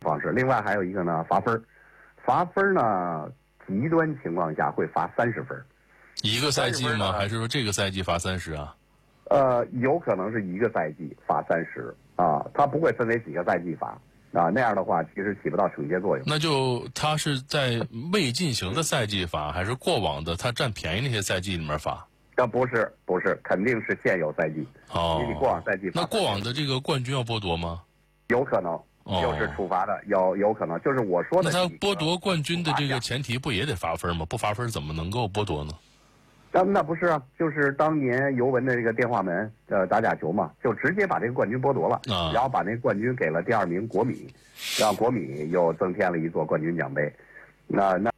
方式。另外还有一个呢，罚分，罚分呢，极端情况下会罚30分。 一个赛季吗？还是说这个赛季罚30啊？ 有可能是一个赛季罚30啊，它不会分为几个赛季罚啊，那样的话其实起不到惩戒作用。 那就他是在未进行的赛季罚，还是过往的他占便宜那些赛季里面罚？ 不是，肯定是现有赛季。 哦， 你过往赛季罚。 那过往的这个冠军要剥夺吗？ 有可能，就是处罚的，有可能，就是我说的。 那他剥夺冠军的这个前提不也得罚分吗？不罚分怎么能够剥夺呢？ 那不是啊，就是当年尤文的这个电话门打假球嘛，就直接把这个冠军剥夺了，然后把那个冠军给了第2名国米，让国米又增添了一座冠军奖杯。那